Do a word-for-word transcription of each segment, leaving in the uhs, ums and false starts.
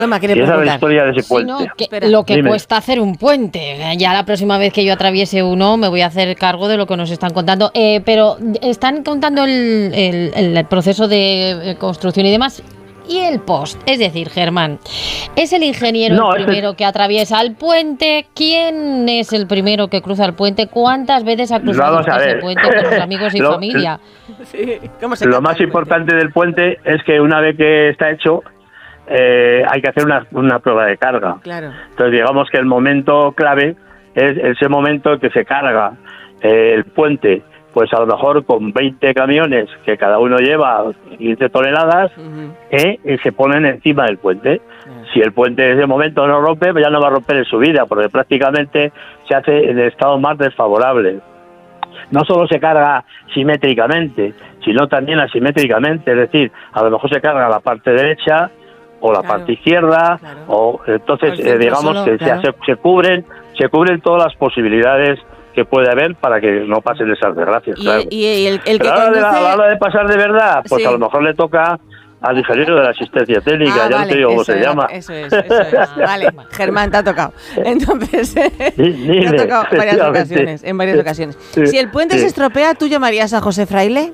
Toma, y esa es la historia de ese puente. Sí, no, que lo que Dime. cuesta hacer un puente. Ya la próxima vez que yo atraviese uno me voy a hacer cargo de lo que nos están contando. Eh, pero están contando el, el, el proceso de construcción y demás. Y el post, es decir, Germán, ¿es el ingeniero no, el primero es... que atraviesa el puente? ¿Quién es el primero que cruza el puente? ¿Cuántas veces ha cruzado ese puente con sus amigos y lo, familia? Sí, ¿cómo se lo más importante del puente es que una vez que está hecho, eh, hay que hacer una, una prueba de carga. Claro. Entonces, digamos que el momento clave es ese momento que se carga eh, el puente. Pues a lo mejor con veinte camiones que cada uno lleva quince toneladas, uh-huh. eh, y se ponen encima del puente. Uh-huh. Si el puente en ese momento no rompe, pues ya no va a romper en su vida, porque prácticamente se hace en el estado más desfavorable. No solo se carga simétricamente, sino también asimétricamente, es decir, a lo mejor se carga la parte derecha o la claro. parte izquierda, claro. o entonces eh, digamos solo, que claro. se, se cubren, se cubren todas las posibilidades que puede haber para que no pasen esas desgracias. Y, claro. y el, el que Pero a la, conduce... de la, a la hora de pasar de verdad, pues sí. a lo mejor le toca al ingeniero de la asistencia técnica, ah, ya vale, no te digo cómo se era, llama. Eso es, eso es. Ah, vale, Germán, te ha tocado. Entonces, Dime, te ha tocado varias ocasiones, en varias ocasiones. Sí, si el puente sí. se estropea, ¿tú llamarías a José Fraile?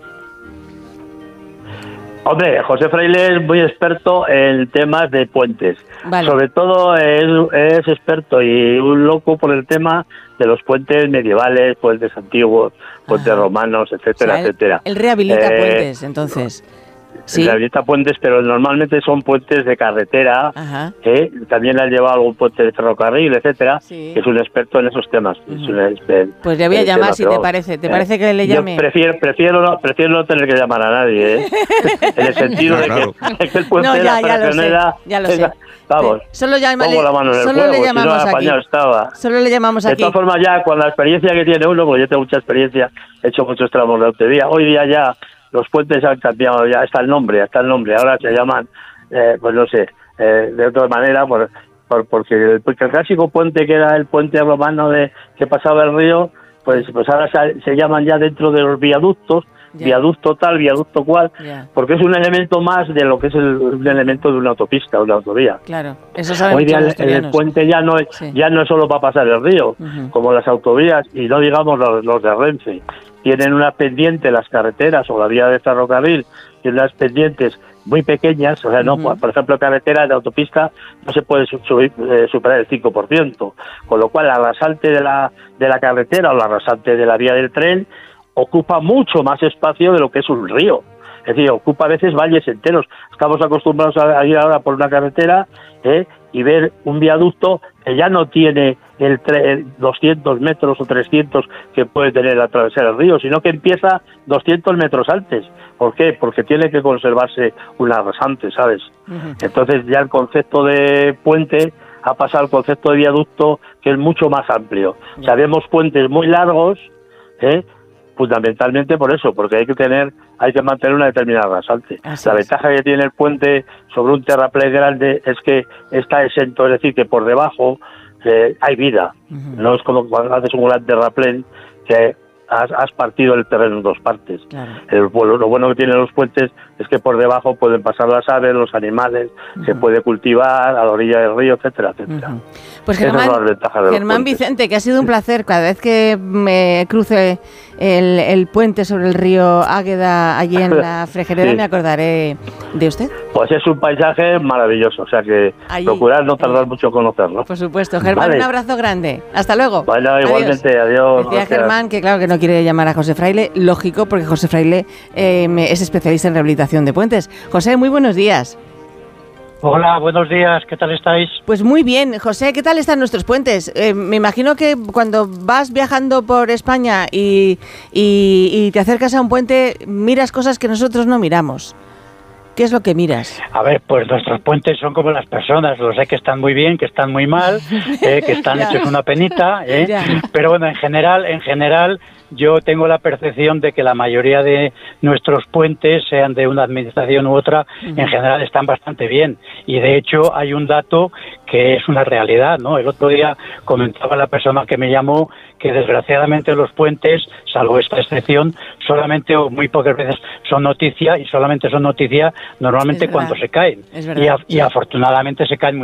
Hombre, José Fraile es muy experto en temas de puentes. Vale. Sobre todo es, es experto y un loco por el tema de los puentes medievales, puentes antiguos, puentes ah. romanos, etcétera, o sea, él, etcétera. Él rehabilita eh, puentes, entonces. Sí. Rehabilita puentes, pero normalmente son puentes de carretera. ¿eh? También ha llevado algún puente de ferrocarril, etcétera. Sí. Que es un experto en esos temas. Uh-huh. Es un experto, pues le voy a llamar tema, si te parece. ¿Te eh, parece que le llame? Yo prefiero, prefiero, no, prefiero no tener que llamar a nadie, ¿eh? En el sentido de, que, de que el puente no, ya, de la ya lo sé, ya lo sé. Vamos, solo, llama, pongo la mano en el solo fuego, le llamamos si no, aquí. Estaba. Solo le llamamos de aquí. De todas formas, ya con la experiencia que tiene uno, porque yo tengo mucha experiencia, he hecho muchos tramos de autovía, hoy día ya los puentes han cambiado, ya está el nombre, está el nombre, ahora se llaman, eh, pues no sé, eh, de otra manera, por, por, porque el, porque el clásico puente que era el puente romano de que pasaba el río, pues, pues ahora se, se llaman ya dentro de los viaductos, yeah. viaducto tal, viaducto cual, yeah. porque es un elemento más de lo que es el, un elemento de una autopista, una autovía. Claro, eso saben hoy día el, el puente ya no es, sí. ya no es solo para pasar el río, uh-huh. como las autovías, y no digamos los, los de Renfe. Tienen una pendiente las carreteras o la vía de ferrocarril, tienen unas pendientes muy pequeñas, o sea, no, uh-huh. por ejemplo, carretera de autopista no se puede subir, eh, superar el cinco por ciento, con lo cual la rasante de la, de la carretera o la rasante de la vía del tren ocupa mucho más espacio de lo que es un río. Es decir, ocupa a veces valles enteros. Estamos acostumbrados a ir ahora por una carretera ¿eh? y ver un viaducto que ya no tiene el, tre- el doscientos metros o trescientos que puede tener atravesar el río, sino que empieza doscientos metros antes. ¿Por qué? Porque tiene que conservarse una rasante, ¿sabes? Uh-huh. Entonces ya el concepto de puente ha pasado al concepto de viaducto, que es mucho más amplio. Uh-huh. O sea, vemos puentes muy largos, ¿eh? fundamentalmente por eso, porque hay que tener, hay que mantener una determinada rasante. Así la es. Ventaja que tiene el puente sobre un terraplén grande es que está exento, es decir, que por debajo eh, hay vida. Uh-huh. No es como cuando haces un gran terraplén que has, has partido el terreno en dos partes. Claro. El, lo bueno que tienen los puentes es que por debajo pueden pasar las aves, los animales, uh-huh. se puede cultivar a la orilla del río, etcétera, etcétera. Uh-huh. Pues Germán, Germán Vicente, que ha sido un placer. Cada vez que me cruce el, el puente sobre el río Águeda allí en la Frejereda, sí. me acordaré de usted. Pues es un paisaje maravilloso, o sea que allí, procurar no tardar allí. mucho en conocerlo. Por supuesto. Germán, vale. un abrazo grande. Hasta luego. Bueno, adiós. Igualmente, adiós. Decía gracias. Germán que claro que no quiere llamar a José Fraile, lógico, porque José Fraile eh, es especialista en rehabilitación de puentes. José, muy buenos días. Hola, buenos días, ¿qué tal estáis? Pues muy bien, José, ¿qué tal están nuestros puentes? Eh, me imagino que cuando vas viajando por España y, y, y te acercas a un puente, miras cosas que nosotros no miramos. ¿Qué es lo que miras? A ver, pues nuestros puentes son como las personas, los sé que están muy bien, que están muy mal, eh, que están hechos una penita, eh, pero bueno, en general, en general... Yo tengo la percepción de que la mayoría de nuestros puentes, sean de una administración u otra, uh-huh. en general están bastante bien. Y de hecho hay un dato que es una realidad, ¿no? El otro día comentaba la persona que me llamó que desgraciadamente los puentes, salvo esta excepción, solamente o muy pocas veces son noticia y solamente son noticia normalmente cuando se caen. Y, a, y afortunadamente se caen muy